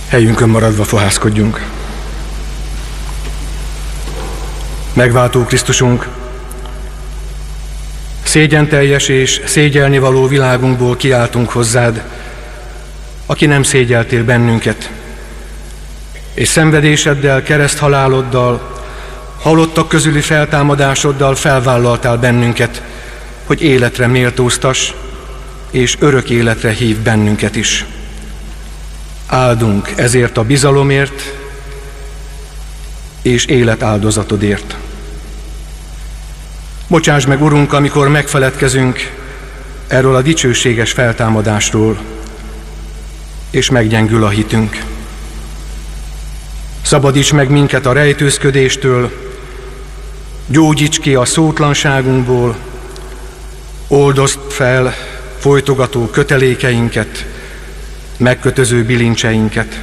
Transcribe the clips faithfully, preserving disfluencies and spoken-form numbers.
Helyünkön maradva fohászkodjunk. Megváltó Krisztusunk, szégyenteljes és szégyelnivaló világunkból kiáltunk hozzád, aki nem szégyeltél bennünket, és szenvedéseddel, kereszthaláloddal, halottak közüli feltámadásoddal felvállaltál bennünket, hogy életre méltóztass, és örök életre hív bennünket is. Áldunk ezért a bizalomért és életáldozatodért. Bocsáss meg, Urunk, amikor megfeledkezünk erről a dicsőséges feltámadásról, és meggyengül a hitünk. Szabadíts meg minket a rejtőzködéstől, gyógyíts ki a szótlanságunkból, oldozd fel folytogató kötelékeinket, megkötöző bilincseinket.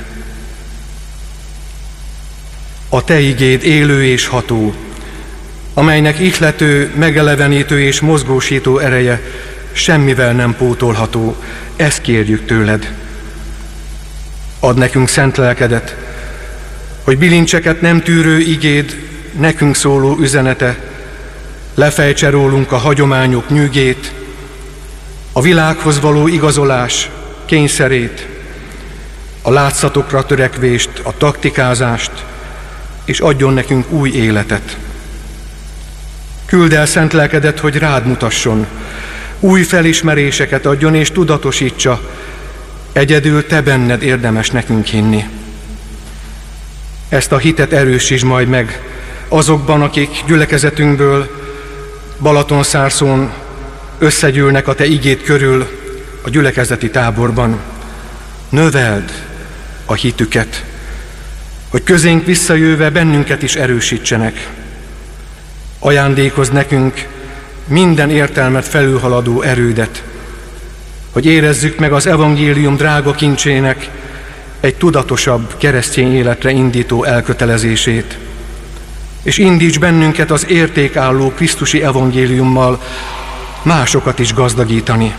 A Te igéd élő és ható, amelynek ihlető, megelevenítő és mozgósító ereje semmivel nem pótolható, ezt kérjük tőled. Add nekünk szent lelkedet, hogy bilincseket nem tűrő igéd, nekünk szóló üzenete lefejtse rólunk a hagyományok nyűgét, a világhoz való igazolás kényszerét, a látszatokra törekvést, a taktikázást, és adjon nekünk új életet. Küldd el szent lelkedet, hogy rád mutasson, új felismeréseket adjon és tudatosítsa, egyedül te benned érdemes nekünk hinni. Ezt a hitet erősítsd majd meg azokban, akik gyülekezetünkből Balatonszárszón összegyűlnek a te igéd körül a gyülekezeti táborban. Növeld a hitüket, hogy közénk visszajöve bennünket is erősítsenek. Ajándékozz nekünk minden értelmet felülhaladó erődet, hogy érezzük meg az evangélium drága kincsének egy tudatosabb keresztény életre indító elkötelezését, és indíts bennünket az értékálló krisztusi evangéliummal másokat is gazdagítani.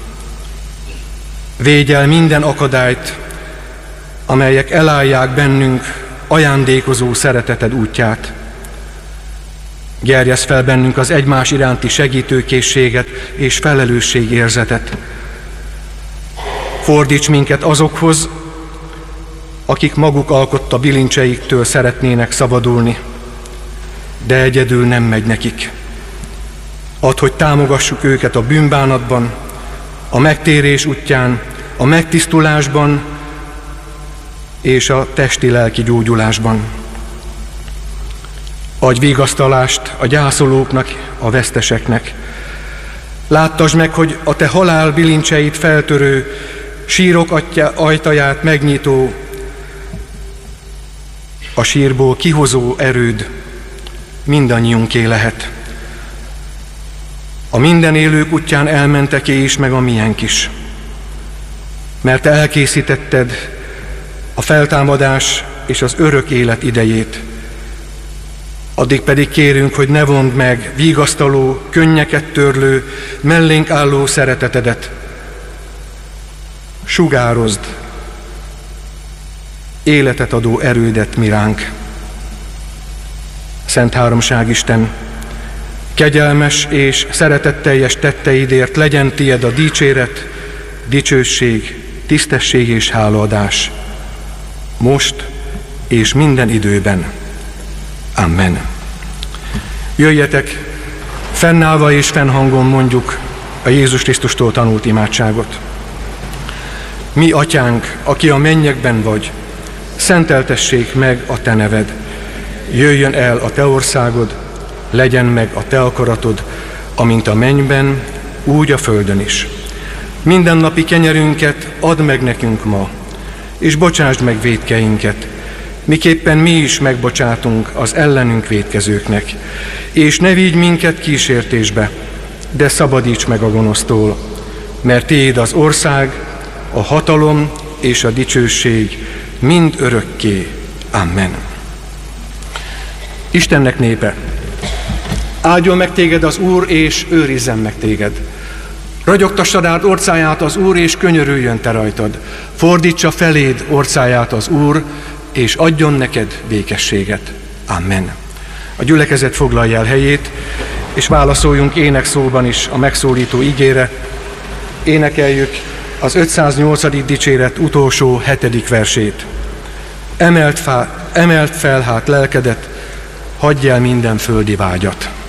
Védj el minden akadályt, amelyek elállják bennünk ajándékozó szereteted útját. Gerjeszd fel bennünk az egymás iránti segítőkészséget és felelősségérzetet. Fordíts minket azokhoz, akik maguk alkotta bilincseiktől szeretnének szabadulni, de egyedül nem megy nekik. Add, hogy támogassuk őket a bűnbánatban, a megtérés útján, a megtisztulásban és a testi-lelki gyógyulásban. Adj vigasztalást a gyászolóknak, a veszteseknek. Láttasd meg, hogy a te halál bilincseit feltörő, sírok atya, ajtaját megnyitó, a sírból kihozó erőd mindannyiunké lehet. A minden élők útján elmenteké is, meg a miénk is. Mert te elkészítetted a feltámadás és az örök élet idejét. Addig pedig kérünk, hogy ne vondd meg vigasztaló, könnyeket törlő, mellénk álló szeretetedet. Sugározd életet adó erődet mi ránk. Szent Háromság Isten, kegyelmes és szeretetteljes tetteidért legyen tied a dicséret, dicsőség, tisztesség és hálaadás, most és minden időben. Amen. Jöjjetek, fennállva és fennhangon mondjuk a Jézus Krisztustól tanult imádságot. Mi, Atyánk, aki a mennyekben vagy, szenteltessék meg a te neved. Jöjjön el a te országod, legyen meg a te akaratod, amint a mennyben, úgy a földön is. Mindennapi kenyerünket add meg nekünk ma, és bocsásd meg vétkeinket, miképpen mi is megbocsátunk az ellenünk vétkezőknek. És ne vigy minket kísértésbe, de szabadíts meg a gonosztól, mert tiéd az ország, a hatalom és a dicsőség mind örökké. Amen. Istennek népe, áldjon meg téged az Úr, és őrizzen meg téged. Ragyogtassad át orcáját az Úr, és könyörüljön te rajtad. Fordítsa feléd orcáját az Úr, és adjon neked békességet. Amen. A gyülekezet foglalja el helyét, és válaszoljunk énekszóban is a megszólító igére. Énekeljük az ötszáznyolcadik dicséret utolsó hetedik versét. Emelt, fá, emelt fel hát lelkedet, hagyj el minden földi vágyat.